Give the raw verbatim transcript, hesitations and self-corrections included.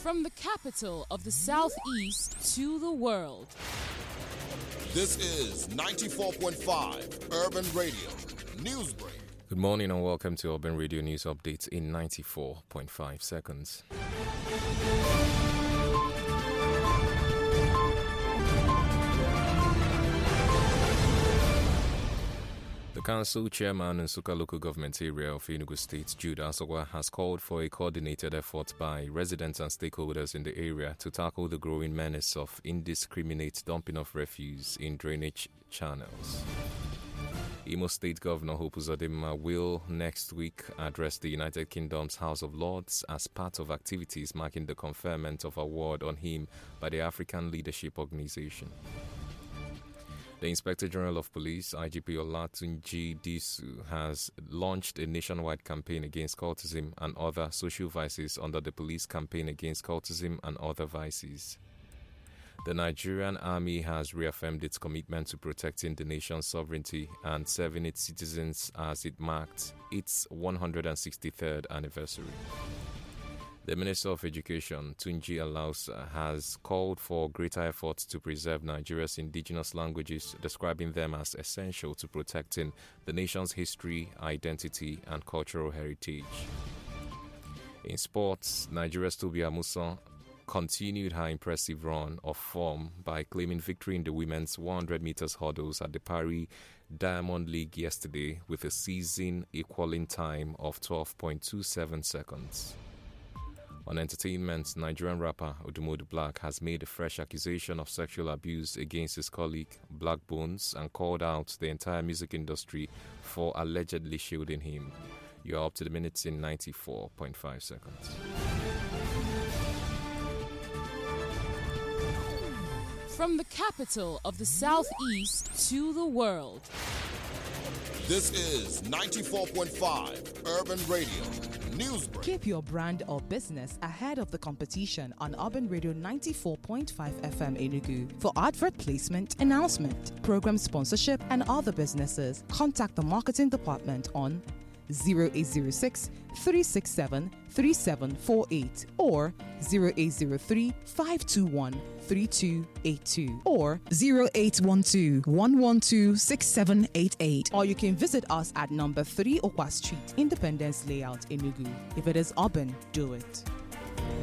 From the capital of the Southeast to the world. This is ninety-four point five Urban Radio Newsbreak. Good morning and welcome to Urban Radio News Updates in ninety-four point five seconds. The council chairman in Nsukka local government area of Enugu State, Jude Asogwa, has called for a coordinated effort by residents and stakeholders in the area to tackle the growing menace of indiscriminate dumping of refuse in drainage channels. Imo State Governor Hope Uzodimma will next week address the United Kingdom's House of Lords as part of activities marking the conferment of award on him by the African Leadership Organization. The Inspector General of Police, I G P Olatunji Disu, has launched a nationwide campaign against cultism and other social vices under the Police Campaign Against Cultism and Other Vices. The Nigerian Army has reaffirmed its commitment to protecting the nation's sovereignty and serving its citizens as it marked its one hundred sixty-third anniversary. The Minister of Education, Tunji Alausa, has called for greater efforts to preserve Nigeria's indigenous languages, describing them as essential to protecting the nation's history, identity, and cultural heritage. In sports, Nigeria's Tobi Amusan continued her impressive run of form by claiming victory in the women's one hundred meters hurdles at the Paris Diamond League yesterday with a season-equaling time of twelve point two seven seconds. On entertainment, Nigerian rapper Odumodu Black has made a fresh accusation of sexual abuse against his colleague Black Bones and called out the entire music industry for allegedly shielding him. You are up to the minutes in ninety-four point five seconds. From the capital of the Southeast to the world. This is ninety-four point five Urban Radio Newsbreak. Keep your brand or business ahead of the competition on Urban Radio ninety-four point five F M Enugu. For advert placement, announcement, program sponsorship, and other businesses, contact the marketing department on zero eight zero six, three six seven, three seven four eight or zero eight zero three, five two one, three two eight two or zero eight one two, one one two, six seven eight eight, or you can visit us at number three Okwa Street, Independence Layout, Enugu. If it is urban, do it.